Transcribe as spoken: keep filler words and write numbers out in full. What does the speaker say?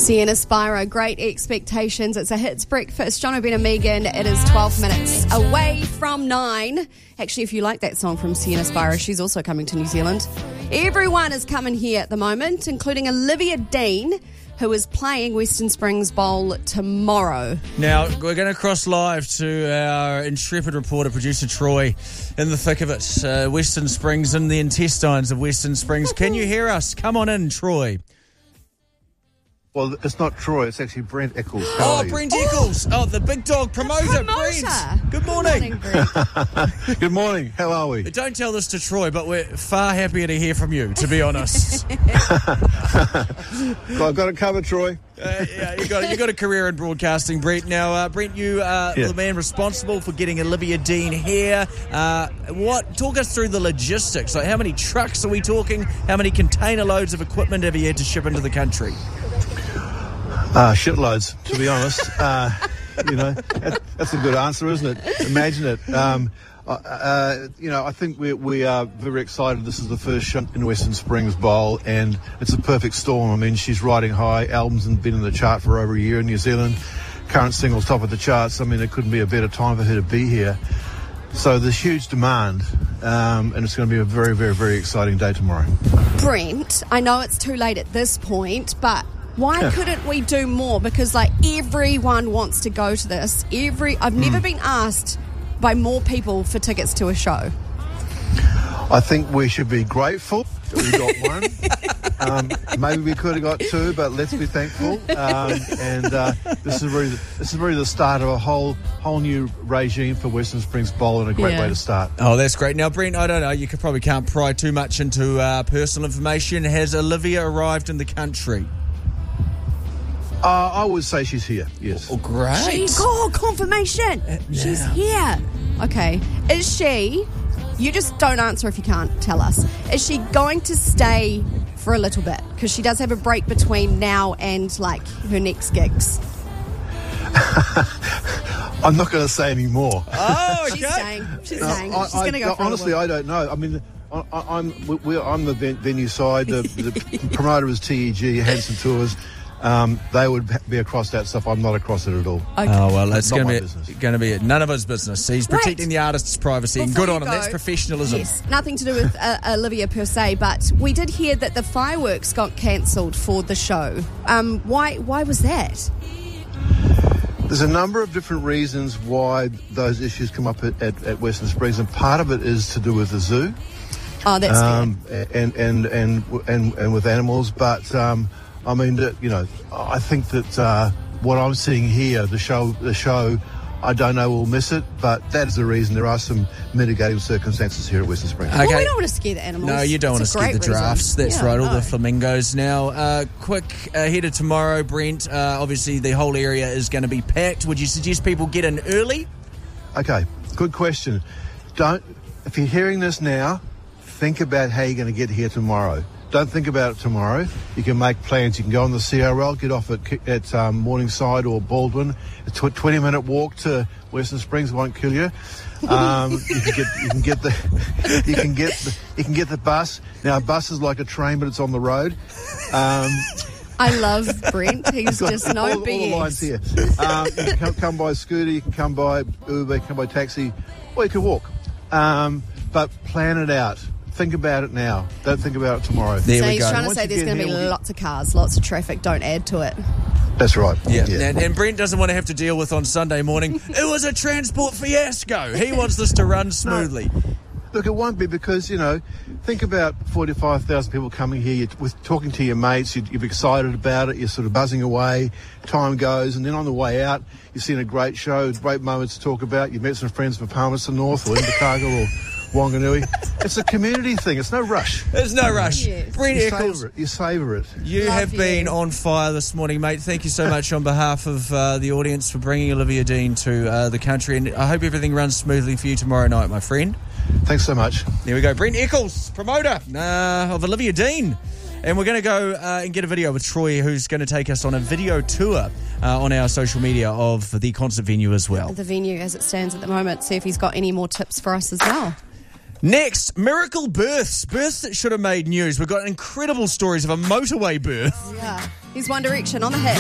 Sienna Spyro, Great Expectations. It's a hits breakfast. John O'Brien and Megan. It is twelve minutes away from nine. Actually, if you like that song from Sienna Spyro, she's also coming to New Zealand. Everyone is coming here at the moment, including Olivia Dean, who is playing Western Springs Bowl tomorrow. Now, we're going to cross live to our intrepid reporter, producer Troy, in the thick of it. Uh, Western Springs, in the intestines of Western Springs. Can you hear us? Come on in, Troy. Well, it's not Troy, it's actually Brent Eccles. How Oh, Brent Eccles. Oh, the big dog promoter, promoter. Brent. Good morning. Good morning, Brent. Good morning, how are we? Don't tell this to Troy, but we're far happier to hear from you, to be honest. I've got it covered, Troy. Uh, yeah, you got you got a career in broadcasting, Brent. Now, uh, Brent, you are Yeah. the man responsible for getting Olivia Dean here. Uh, what? Talk us through the logistics. Like, how many trucks are we talking? How many container loads of equipment have you had to ship into the country? Uh, shitloads, to be honest. Uh, you know, that, that's a good answer, isn't it? Imagine it. Um, uh, uh, you know, I think we, we are very excited. This is the first show in Western Springs Bowl, and it's a perfect storm. I mean, she's riding high. Albums have been in the chart for over a year in New Zealand. Current singles top of the charts. I mean, it couldn't be a better time for her to be here. So there's huge demand, um, and it's going to be a very, very, very exciting day tomorrow. Brent, I know it's too late at this point, but why couldn't we do more? Because, like, everyone wants to go to this. Every I've never mm. been asked by more people for tickets to a show. I think we should be grateful that we got one. um, maybe we could have got two, but let's be thankful. Um, and uh, this is really this is really the start of a whole whole new regime for Western Springs Bowl, and a great Yeah. way to start. Oh, that's great. Now, Brent, I don't know. You could probably can't pry too much into uh, personal information. Has Olivia arrived in the country? Uh, I would say she's here. Yes. Oh, great. She, oh, confirmation. She's here. Okay. Is she, you just don't answer if you can't tell us, is she going to stay for a little bit? Because she does have a break between now and, like, her next gigs. I'm not going to say any more. Oh, okay. She's staying. She's No, staying. I- She's I- going to go no, for a honestly, little I don't know. I mean, I, I, I'm we, we're, I'm the ven- venue side. The, the promoter is T E G, Hanson Tours. Um, they would be across that stuff. I'm not across it at all. Okay. Oh, well, it's Not going my to business. be going to be none of his business. He's protecting Right. the artist's privacy, and Before good you on him. go- That's professionalism. Yes, nothing to do with uh, Olivia per se, but we did hear that the fireworks got cancelled for the show. Um, why? Why was that? There's a number of different reasons why those issues come up at, at, at Western Springs, and part of it is to do with the zoo. Oh, that's um, and, and, and and and with animals. But um, I mean, that, you know, I think that uh, what I'm seeing here, the show, the show, I don't know, we'll miss it, but that is the reason. There are some mitigating circumstances here at Western Springs. fair. Okay. Well, we don't want to scare the animals. No, you don't It's want a to skip great the reason. drafts. That's Yeah, right, all no. the flamingos. Now, uh, quick ahead of tomorrow, Brent. Uh, obviously, the whole area is going to be packed. Would you suggest people get in early? Okay, good question. Don't, if you're hearing this now, think about how you're going to get here tomorrow. Don't think about it tomorrow. You can make plans. You can go on the C R L, get off at, at um, Morningside or Baldwin. A tw- twenty-minute walk to Western Springs won't kill you. Um, you can get you can get the you can get the, you can get the bus. Now, a bus is like a train, but it's on the road. Um, I love Brent. He's got just no all, all B S. the lines here. Um, you can come, come by scooter, you can come by Uber, you can come by taxi, or you can walk. Um, but plan it out. Think about it now. Don't think about it tomorrow. There So we he's go. trying to Once say you there's get going to be here, we'll- lots of cars, lots of traffic. Don't add to it. That's right. Yeah, And, and Brent doesn't want to have to deal with on Sunday morning. It was a transport fiasco. He wants this to run smoothly. Look, it won't be because, you know, think about forty-five thousand people coming here. You're with, talking to your mates. You're, you're excited about it. You're sort of buzzing away. Time goes. And then on the way out, you've seen a great show, great moments to talk about. You've met some friends from Palmerston North or Invercargill or Wanganui. It's a community thing. It's no rush. There's no rush. Yes. Brent You Eccles, savour it. You savour it. you Love have you. been on fire this morning, mate. Thank you so much on behalf of uh, the audience for bringing Olivia Dean to uh, the country. And I hope everything runs smoothly for you tomorrow night, my friend. Thanks so much. There we go. Brent Eccles, promoter uh, of Olivia Dean. And we're going to go uh, and get a video with Troy, who's going to take us on a video tour uh, on our social media of the concert venue as well. The venue as it stands at the moment. See if he's got any more tips for us as well. Next, miracle births. Births that should have made news. We've got incredible stories of a motorway birth. Yeah. He's One Direction on the hit.